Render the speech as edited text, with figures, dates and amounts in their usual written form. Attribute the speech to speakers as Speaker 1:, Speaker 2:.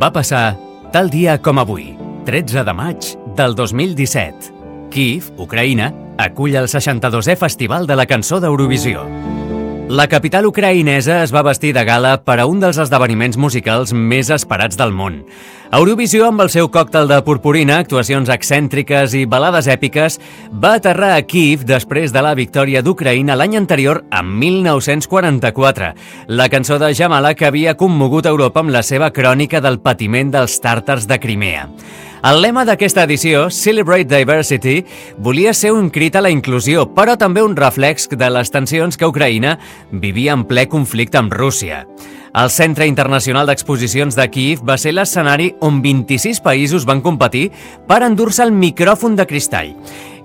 Speaker 1: Va passar tal dia com avui, 13 de maig del 2017. Kíev, Ucraïna, acull el 62è Festival de la Cançó d'Eurovisió. La capital ucraïnesa es va vestir de gala per a un dels esdeveniments musicals més esperats del món. Eurovisió, amb el seu còctel de purpurina, actuacions excèntriques i balades èpiques, va aterrar a Kíev després de la victòria d'Ucraïna l'any anterior, en 1944. La cançó de Jamala que havia commogut Europa amb la seva crònica del patiment dels tàrtars de Crimea. El lema d'aquesta edició, Celebrate Diversity, volia ser un crit a la inclusió, però també un reflex de les tensions que Ucraïna vivia en ple conflicte amb Rússia. El Centre Internacional d'Exposicions de Kíev va ser l'escenari on 26 països van competir per endur-se el micròfon de cristall.